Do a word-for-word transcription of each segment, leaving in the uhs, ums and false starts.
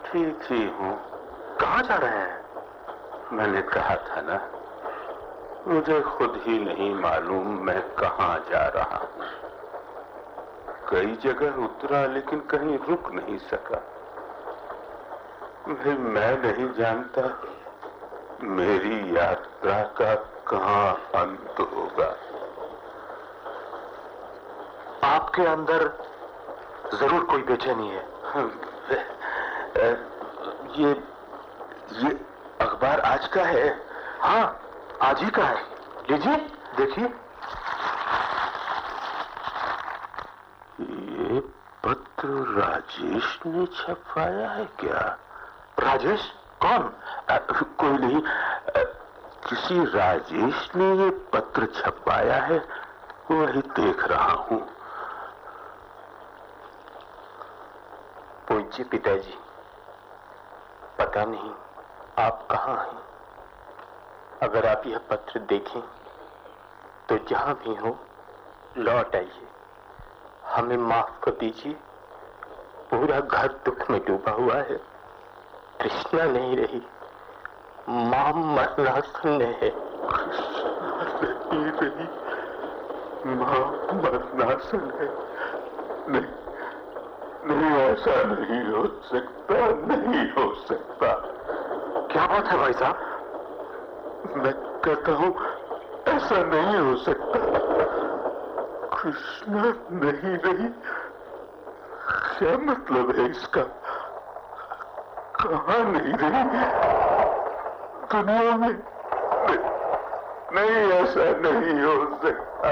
ठीक ही हूँ। कहाँ जा रहे हैं? मैंने कहा था ना, मुझे खुद ही नहीं मालूम मैं कहाँ जा रहा हूँ। कई जगह उतरा लेकिन कहीं रुक नहीं सका। भाई मैं नहीं जानता मेरी यात्रा का कहाँ अंत होगा। आपके अंदर जरूर कोई बेचैनी है। ये ये अखबार आज का है? हाँ, आज ही का है। लीजिए, देखिए। ये पत्र राजेश ने छपवाया है क्या? राजेश? कौन? आ, कोई नहीं, आ, किसी राजेश ने ये पत्र छपवाया है, वही देख रहा हूँ। पूज्य पिताजी, पता नहीं आप कहाँ हैं। अगर आप यह पत्र देखें तो जहां भी हो लौट आइए। हमें माफ कर दीजिए, पूरा घर दुख में डूबा हुआ है। तृष्णा नहीं रही, मां मरनासन है। नहीं रही, मां मरनासन है। नहीं नहीं, ऐसा नहीं हो सकता, नहीं हो सकता। क्या बात है भाई साहब? मैं कहता हूं ऐसा नहीं हो सकता। कृष्णा नहीं रही, क्या मतलब है इसका? कहाँ नहीं रही? दुनिया में नहीं, नहीं, ऐसा नहीं हो सकता।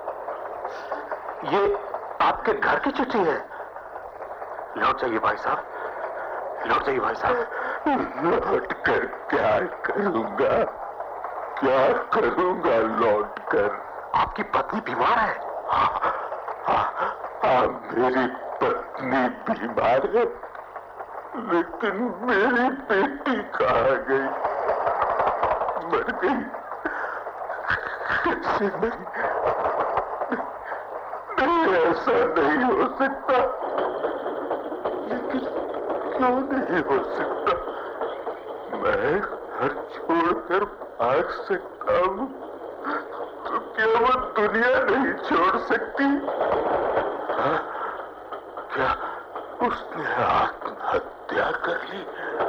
ये आपके घर की चिट्ठी है। लौट जाइए भाई साहब, लौट जाइए भाई साहब। लौट कर क्या करूंगा? क्या करूंगा लौट कर? आपकी पत्नी बीमार है। हाँ, हाँ, हाँ, मेरी पत्नी बीमार है, लेकिन मेरी बेटी कहाँ गई? मर गई? कैसे मरी? नहीं, ऐसा नहीं हो सकता। लेकिन क्यों नहीं हो सकता? मैं घर छोड़कर भाग सकता हूँ, तो क्या वो दुनिया नहीं छोड़ सकती? हाँ? क्या उसने आत्महत्या कर ली?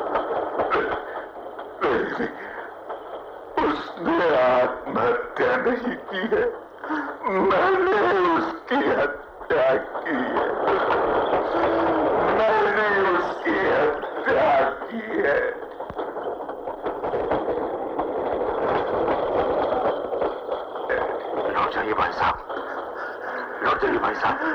नहीं, उसने आत्महत्या नहीं की है, मैंने उसकी हत्या की है। मैंने उसकी हत्या की है। लौट जाइए भाई साहब, लौट जाइए भाई साहब।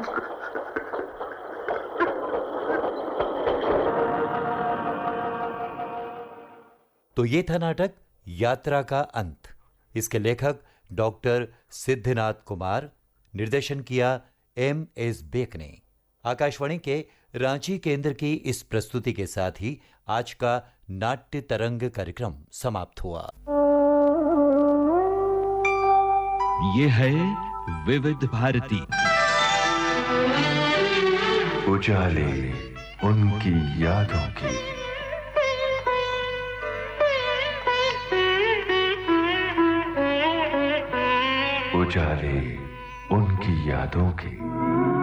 तो ये था नाटक यात्रा का अंत। इसके लेखक डॉक्टर सिद्धनाथ कुमार, निर्देशन किया एम एस बेक ने। आकाशवाणी के रांची केंद्र की इस प्रस्तुति के साथ ही आज का नाट्य तरंग कार्यक्रम समाप्त हुआ। ये है विविध भारती। उजाले उनकी यादों की। उजाले उनकी यादों की।